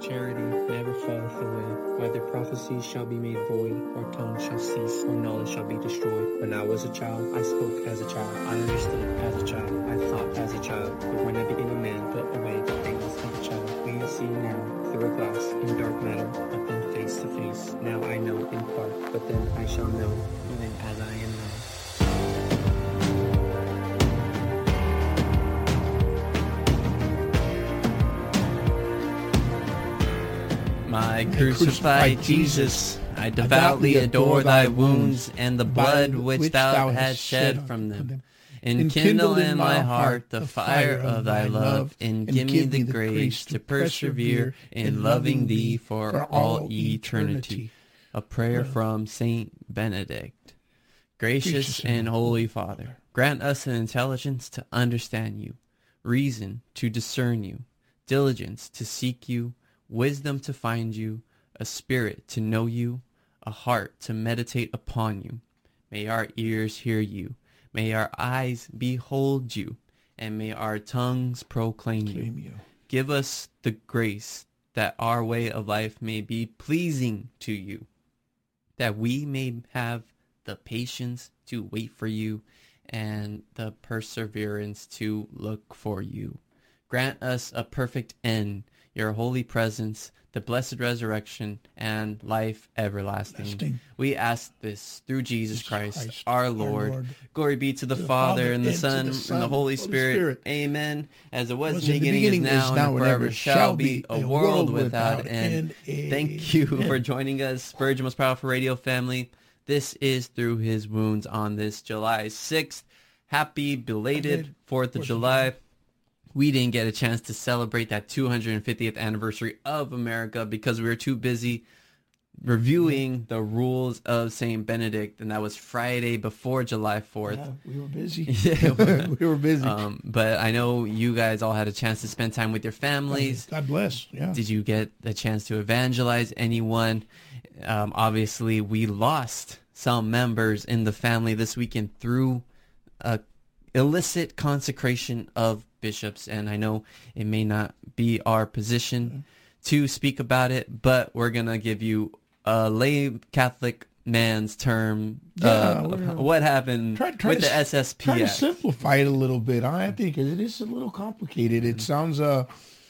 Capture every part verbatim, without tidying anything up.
Charity never falleth away. Whether prophecies shall be made void, or tongues shall cease, or knowledge shall be destroyed. When I was a child, I spoke as a child. I understood as a child. I thought as a child. But when I became a man, put away the things of a child. We see now through a glass, in dark matter, but then face to face. Now I know in part, but then I shall know, even as I am known. My crucified Jesus, I devoutly adore thy wounds and the blood which thou hast shed from them. Enkindle in my heart the fire of thy love, and give me the grace to persevere in loving thee for all eternity. A prayer from Saint Benedict. Gracious and holy Father, grant us an intelligence to understand you, reason to discern you, diligence to seek you, wisdom to find you, a spirit to know you, a heart to meditate upon you. May our ears hear you, may our eyes behold you, and may our tongues proclaim you. you. Give us the grace that our way of life may be pleasing to you, that we may have the patience to wait for you and the perseverance to look for you. Grant us a perfect end, your holy presence, the blessed resurrection, and life everlasting. Lasting. We ask this through Jesus, Jesus Christ, Christ, our Lord. Our Lord. Glory be to the, to the Father, Father, and the Son, the Son, and the Holy, Holy Spirit. Spirit. Amen. As it was, was in the beginning, beginning is now, now, and forever shall be, a world without, without end. end. Thank you for joining us, Spurgeon Most Powerful Radio family. This is Through His Wounds on this July sixth. Happy belated fourth of July. We didn't get a chance to celebrate that two hundred fiftieth anniversary of America because we were too busy reviewing the rules of Saint Benedict, and that was Friday before July fourth. Yeah, we were busy. yeah, we were busy. Um, but I know you guys all had a chance to spend time with your families. God bless. Yeah. Did you get the chance to evangelize anyone? Um, obviously, we lost some members in the family this weekend through a illicit consecration of bishops, and I know it may not be our position to speak about it, but we're gonna give you a lay Catholic man's term. Yeah, uh, what happened try, try with to, the S S P? Try to simplify it a little bit. I think it is a little complicated. It sounds, uh,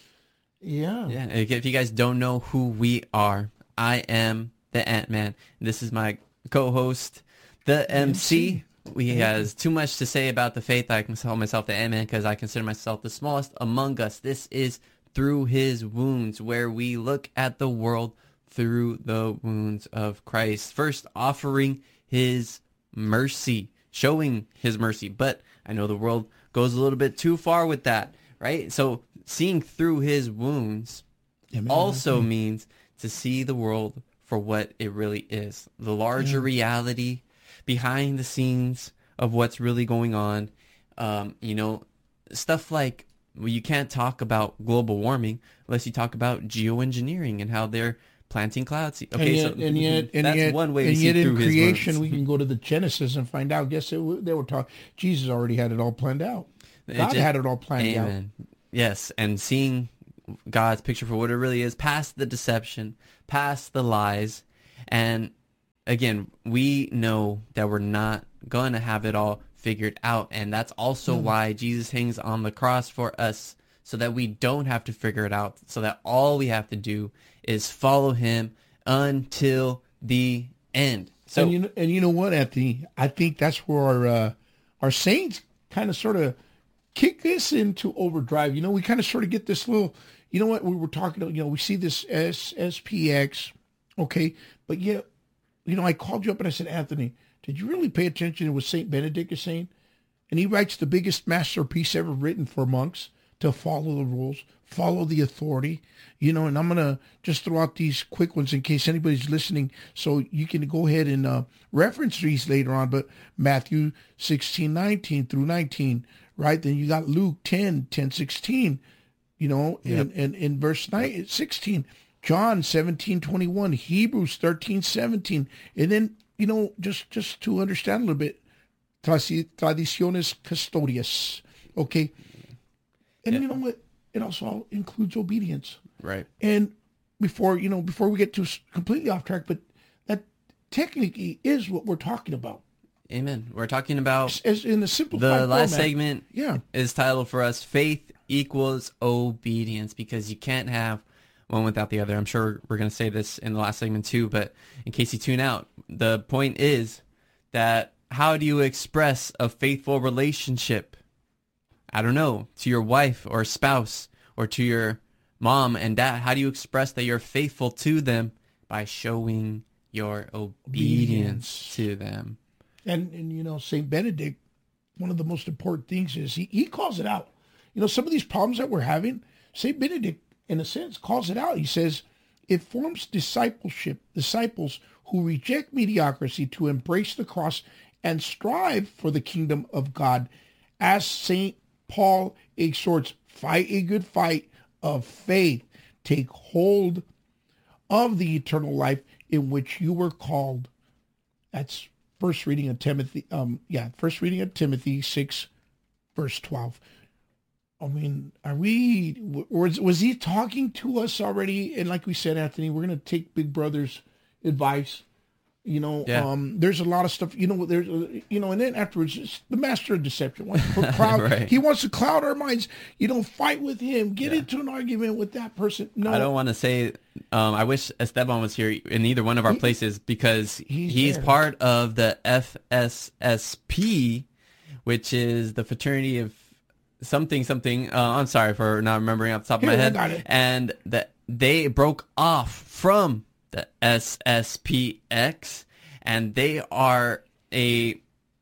yeah, yeah. If you guys don't know who we are, I am the Ant-Man. This is my co-host, the M C. M C. He has too much to say about the faith. I can call myself the Ant-Man because I consider myself the smallest among us. This is Through His Wounds, where we look at the world through the wounds of Christ. First, offering His mercy, showing His mercy. But I know the world goes a little bit too far with that, right? So seeing through His wounds Amen. also Amen. means to see the world for what it really is. The larger yeah. reality behind the scenes of what's really going on. Um, you know, stuff like, well, you can't talk about global warming unless you talk about geoengineering and how they're planting clouds. Okay, and yet, so and yet, and that's yet, one way and to yet see in through creation, his we can go to the Genesis and find out. Guess it, they were talking. Jesus already had it all planned out. God just, had it all planned amen. out. Yes, and seeing God's picture for what it really is, past the deception, past the lies, and again, we know that we're not going to have it all figured out, and that's also mm. why Jesus hangs on the cross for us, so that we don't have to figure it out, so that all we have to do is follow Him until the end. So, and you know, and you know what, Anthony? I think that's where our uh, our saints kind of sort of kick this into overdrive. You know, we kind of sort of get this little. You know what? We were talking. You know, we see this S S P X, okay, but yeah. You know, I called you up and I said, Anthony, did you really pay attention to what Saint Benedict is saying? And he writes the biggest masterpiece ever written for monks to follow the rules, follow the authority. You know, and I'm going to just throw out these quick ones in case anybody's listening so you can go ahead and uh, reference these later on. But Matthew sixteen, nineteen through nineteen, right? Then you got Luke ten, ten, sixteen, you know, yep. and, and in verse nine, sixteen. John seventeen twenty-one, Hebrews thirteen seventeen, and then, you know, just, just to understand a little bit, tradiciones custodias, okay? And yeah. you know what? It also includes obedience. Right. And before, you know, before we get too completely off track, but that technically is what we're talking about. Amen. We're talking about as in the simplified the last format. segment. Yeah, is titled for us "Faith Equals Obedience," because you can't have one without the other. I'm sure we're going to say this in the last segment too, but in case you tune out, the point is that how do you express a faithful relationship? I don't know, to your wife or spouse or to your mom and dad. How do you express that you're faithful to them? By showing your obedience, obedience. to them. And, and you know, Saint Benedict, one of the most important things is he, he calls it out. You know, some of these problems that we're having, Saint Benedict, in a sense, calls it out. He says, it forms discipleship, disciples who reject mediocrity to embrace the cross and strive for the kingdom of God. As Saint Paul exhorts, fight a good fight of faith. Take hold of the eternal life in which you were called. That's first reading of Timothy. Um, yeah, first reading of Timothy six, verse twelve. I mean, are we, was, was he talking to us already? And like we said, Anthony, we're going to take Big Brother's advice. You know, yeah. um, there's a lot of stuff, you know, there's, you know, and then afterwards, it's the master of deception. Wants to put cloud, right. He wants to cloud our minds. You don't fight with him. Get yeah. into an argument with that person. No, I don't want to say, um, I wish Esteban was here in either one of our he, places because he's, he's part of the F S S P, which is the fraternity of something, something. Uh, I'm sorry for not remembering off the top of Here, my head. I got it. And that they broke off from the S S P X, and they are a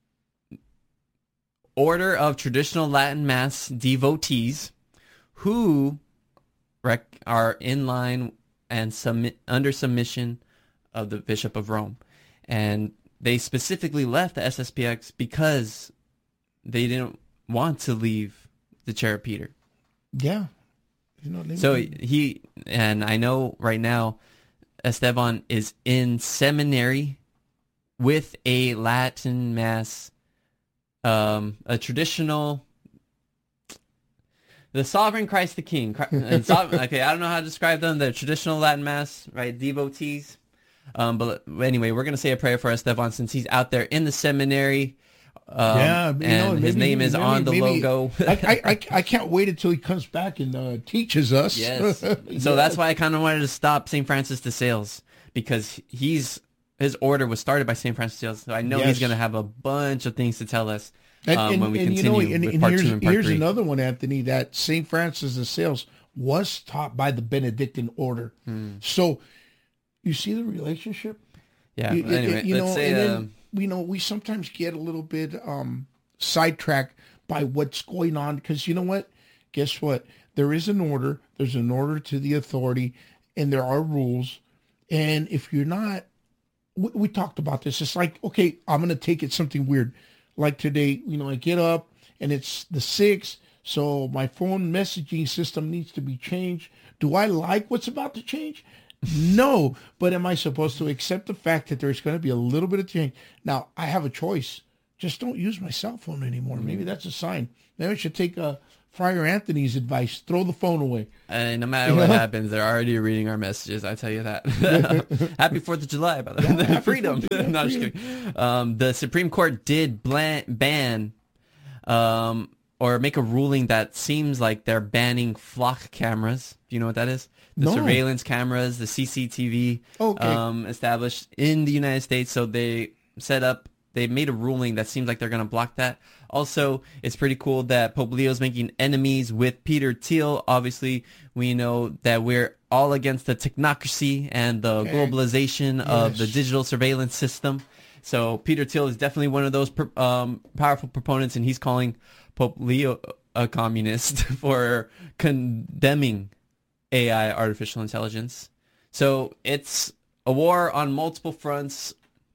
order of traditional Latin Mass devotees who rec- are in line and submit under submission of the Bishop of Rome. And they specifically left the S S P X because they didn't want to leave the chair of Peter. Yeah. You know, so he, and I know right now, Esteban is in seminary with a Latin Mass, um, a traditional, the Sovereign Christ the King. Okay, I don't know how to describe them. The traditional Latin Mass, right? Devotees. Um, but anyway, we're going to say a prayer for Esteban since he's out there in the seminary. Um, yeah, and know, maybe, his name is maybe, on the maybe, logo. I, I I can't wait until he comes back and uh, teaches us. Yes. So yes. That's why I kind of wanted to stop Saint Francis de Sales, because he's his order was started by Saint Francis de Sales. So I know yes. he's going to have a bunch of things to tell us um, and, and, when we and, continue you know, and, with and part here's, two and part here's three. another one, Anthony, that Saint Francis de Sales was taught by the Benedictine order. Hmm. So you see the relationship? Yeah. You, anyway, you let's know, say... And then, Um, you know, we sometimes get a little bit um, sidetracked by what's going on because you know what? Guess what? There is an order. There's an order to the authority, and there are rules. And if you're not, we, we talked about this. It's like, okay, I'm going to take it something weird. Like today, you know, I get up and it's the sixth, so my phone messaging system needs to be changed. Do I like what's about to change? No, but am I supposed to accept the fact that there's going to be a little bit of change? Now, I have a choice. Just don't use my cell phone anymore. Maybe that's a sign. Maybe I should take uh, Friar Anthony's advice. Throw the phone away. And no matter what happens, they're already reading our messages. I tell you that. Happy fourth of July, by the way. Yeah, freedom. No, just kidding. Um, the Supreme Court did blan- ban um, or make a ruling that seems like they're banning flock cameras. Do you know what that is? The no. surveillance cameras, the C C T V okay. um, established in the United States. So they set up, they made a ruling that seems like they're going to block that. Also, it's pretty cool that Pope Leo is making enemies with Peter Thiel. Obviously, we know that we're all against the technocracy and the okay. globalization yes. of the digital surveillance system. So Peter Thiel is definitely one of those um, powerful proponents, and he's calling Pope Leo a communist for condemning A I, artificial intelligence. So it's a war on multiple fronts.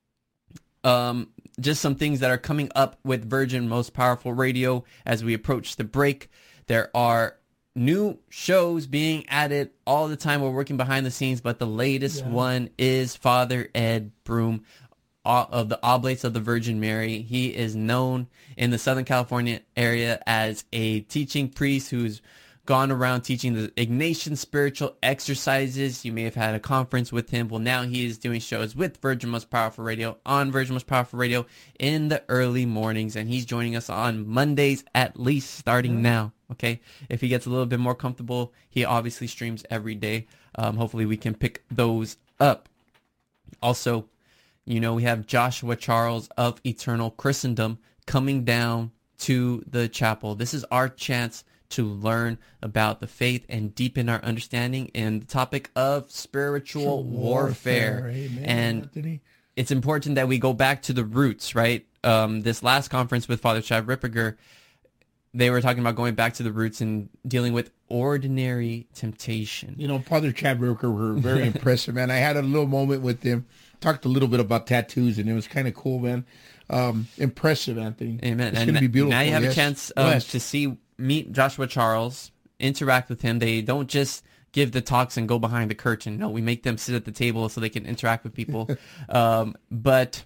Um, just some things that are coming up with Virgin Most Powerful Radio as we approach the break. There are new shows being added all the time. We're working behind the scenes, but the latest yeah. one is Father Ed Broom of the Oblates of the Virgin Mary. He is known in the Southern California area as a teaching priest who's gone around teaching the Ignatian spiritual exercises. You may have had a conference with him. Well, now he is doing shows with Virgin Most Powerful Radio on Virgin Most Powerful Radio in the early mornings, and he's joining us on Mondays at least starting now. Okay, if he gets a little bit more comfortable, he obviously streams every day. Um, hopefully, we can pick those up. Also, you know, we have Joshua Charles of Eternal Christendom coming down to the chapel. This is our chance to learn about the faith and deepen our understanding in the topic of spiritual warfare. warfare. Amen, and Anthony. It's important that we go back to the roots, right? Um, this last conference with Father Chad Ripperger, they were talking about going back to the roots and dealing with ordinary temptation. You know, Father Chad Ripperger were very impressive, man. I had a little moment with him, talked a little bit about tattoos, and it was kind of cool, man. Um, impressive, Anthony. Amen. It's and going to be beautiful. Now you have yes. a chance um, to see, meet Joshua Charles, interact with him. They don't just give the talks and go behind the curtain. No, we make them sit at the table so they can interact with people. um, but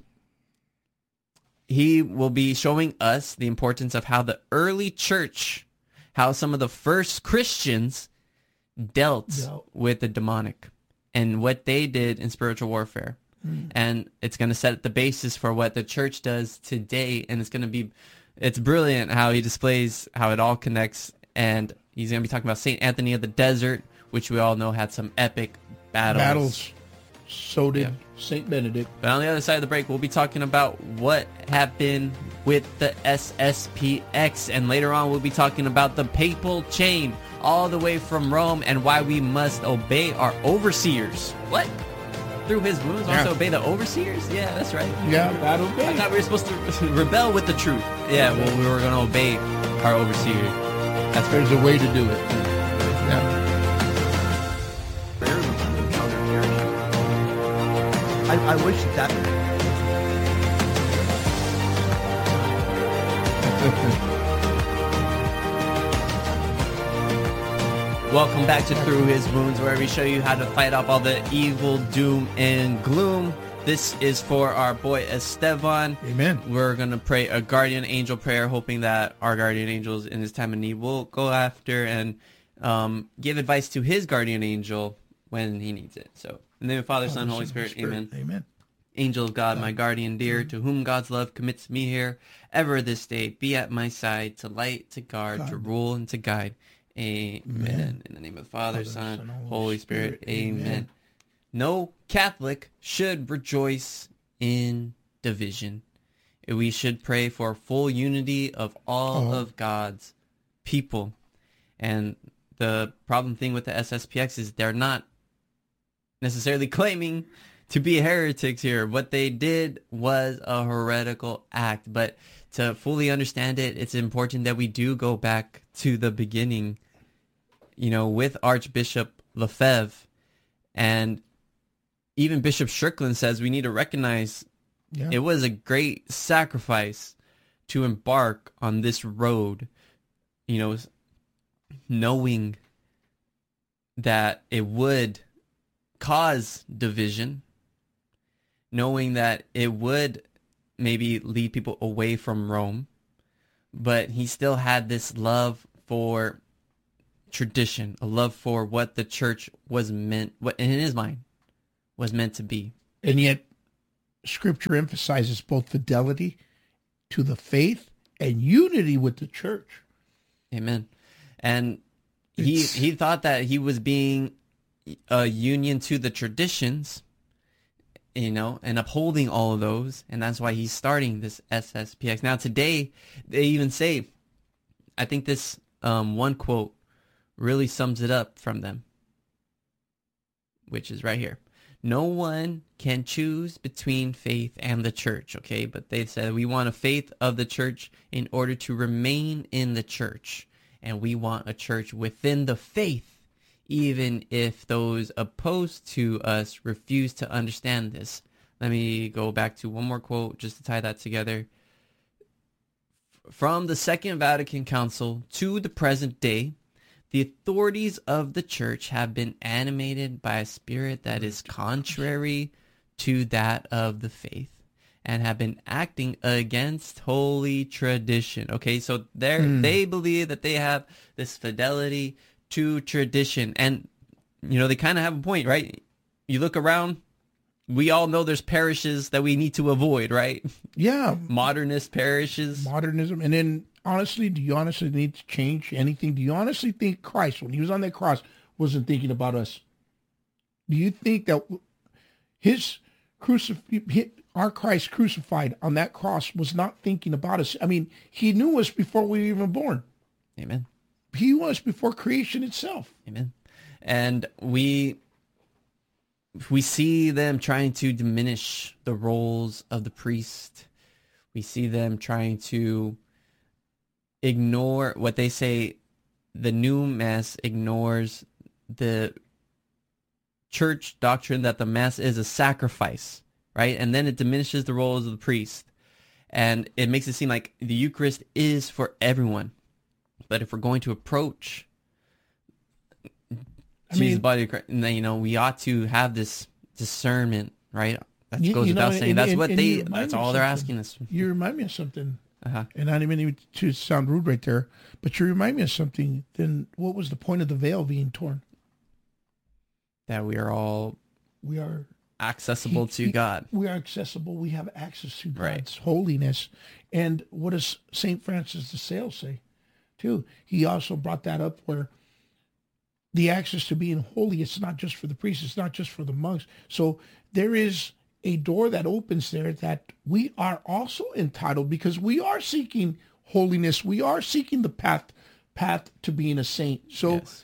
he will be showing us the importance of how the early church, how some of the first Christians dealt no. with the demonic and what they did in spiritual warfare. Mm. And it's going to set the basis for what the church does today. And it's going to be, it's brilliant how he displays how it all connects. And he's going to be talking about Saint Anthony of the Desert, which we all know had some epic battles. Battles. So did yeah. Saint Benedict. But on the other side of the break, we'll be talking about what happened with the S S P X. And later on, we'll be talking about the papal chain all the way from Rome and why we must obey our overseers. What? Through his wounds, yeah. also obey the overseers? Yeah, that's right. Yeah, that obey. I thought we were supposed to rebel with the truth. Yeah, well, we were going to obey our overseers. That's There's a way to do it. Yeah. I, I wish that. Welcome back to Through His Wounds, where we show you how to fight off all the evil, doom, and gloom. This is for our boy Esteban. Amen. We're going to pray a guardian angel prayer, hoping that our guardian angels in his time of need will go after and um, give advice to his guardian angel when he needs it. So, in the name of Father, Father Son, Holy Spirit, Spirit, amen. Amen. Angel of God, my guardian dear, to whom God's love commits me here, ever this day, be at my side, to light, to guard, God. to rule, and to guide. Amen. Amen. In the name of the Father, Father Son, Son, Holy Spirit, Spirit. Amen. Amen. No Catholic should rejoice in division. We should pray for full unity of all oh. of God's people. And the problem thing with the S S P X is they're not necessarily claiming to be heretics here. What they did was a heretical act, but to fully understand it, it's important that we do go back to the beginning, you know, with Archbishop Lefebvre. And even Bishop Strickland says we need to recognize yeah. it was a great sacrifice to embark on this road, you know, knowing that it would cause division, knowing that it would maybe lead people away from Rome, but he still had this love for tradition, a love for what the church was meant, what in his mind was meant to be. And yet, Scripture emphasizes both fidelity to the faith and unity with the church. Amen. And he it's... he thought that he was being a union to the traditions, you know, and upholding all of those, and that's why he's starting this S S P X. Now today, they even say, I think this um, one quote really sums it up from them, which is right here. No one can choose between faith and the church, okay? But they said we want a faith of the church in order to remain in the church, and we want a church within the faith, even if those opposed to us refuse to understand this. Let me go back to one more quote just to tie that together. From the Second Vatican Council to the present day, the authorities of the church have been animated by a spirit that is contrary to that of the faith, and have been acting against holy tradition. Okay, so they mm. they believe that they have this fidelity to tradition. And, you know, they kind of have a point, right? You look around, we all know there's parishes that we need to avoid, right? Yeah. Modernist parishes. Modernism. And then, honestly, do you honestly need to change anything? Do you honestly think Christ, when he was on that cross, wasn't thinking about us? Do you think that his crucif- our Christ crucified on that cross was not thinking about us? I mean, he knew us before we were even born. Amen. He was before creation itself. Amen. And we we see them trying to diminish the roles of the priest. We see them trying to ignore what they say. The new mass ignores the church doctrine that the mass is a sacrifice, right? And then it diminishes the roles of the priest. And it makes it seem like the Eucharist is for everyone. But if we're going to approach I Jesus' mean, body of Christ, then, you know, we ought to have this discernment, right? That you, goes you without know, saying. And, that's and, what and they, that's all they're asking us. You remind me of something. Uh-huh. And I didn't mean to sound rude right there, but you remind me of something. Then what was the point of the veil being torn? That we are all we are accessible he, to he, God. We are accessible. We have access to God's right. holiness. And what does Saint Francis de Sales say, too? He also brought that up where the access to being holy, it's not just for the priests, it's not just for the monks. So there is a door that opens there that we are also entitled, because we are seeking holiness. We are seeking the path path to being a saint. So, yes.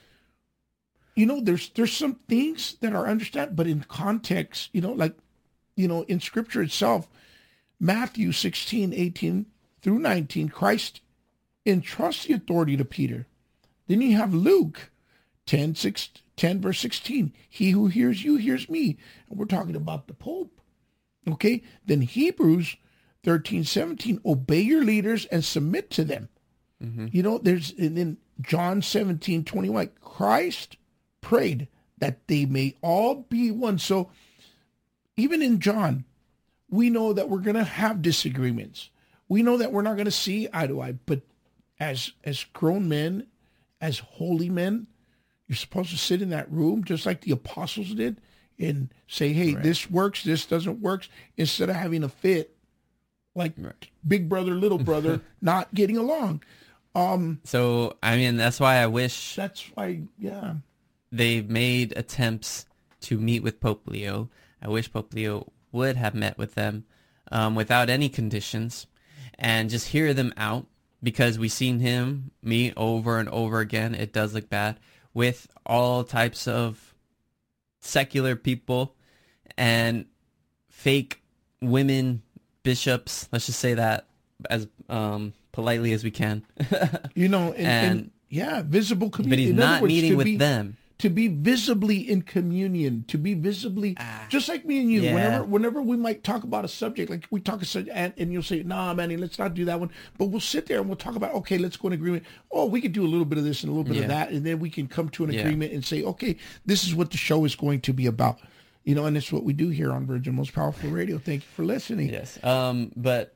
you know, there's there's some things that are understood, but in context, you know, like, you know, in Scripture itself, Matthew sixteen, eighteen through nineteen, Christ entrusts the authority to Peter. Then you have Luke ten, six, ten verse sixteen. He who hears you hears me. And we're talking about the Pope. Okay. Then Hebrews thirteen, seventeen. Obey your leaders and submit to them. Mm-hmm. You know, there's, and then John seventeen, twenty-one. Christ prayed that they may all be one. So even in John, we know that we're going to have disagreements. We know that we're not going to see eye to eye. But as as grown men, as holy men, you're supposed to sit in that room just like the apostles did and say, hey, right. this works, this doesn't work, instead of having a fit like right. big brother, little brother, not getting along. Um, so, I mean, that's why I wish... That's why, yeah. They've made attempts to meet with Pope Leo. I wish Pope Leo would have met with them um, without any conditions and just hear them out, because we've seen him meet over and over again. It does look bad. With all types of secular people and fake women bishops, let's just say that as um, politely as we can. you know, and, and, and yeah, visible communion. But he's in not words, meeting with be, them. To be visibly in communion, to be visibly, ah, just like me and you, yeah. whenever whenever we might talk about a subject, like we talk a subject, and, and you'll say, nah, Manny, let's not do that one. But we'll sit there and we'll talk about, okay, let's go in agreement. Oh, we could do a little bit of this and a little bit yeah. of that. And then we can come to an yeah. agreement and say, okay, this is what the show is going to be about. You know, and it's what we do here on Virgin Most Powerful Radio. Thank you for listening. Yes. Um, but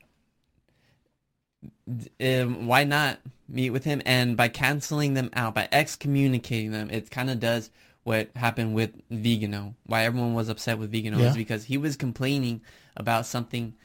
um, why not meet with him? And by canceling them out, by excommunicating them, it kind of does what happened with Vigano. Why everyone was upset with Vigano yeah. is because he was complaining about something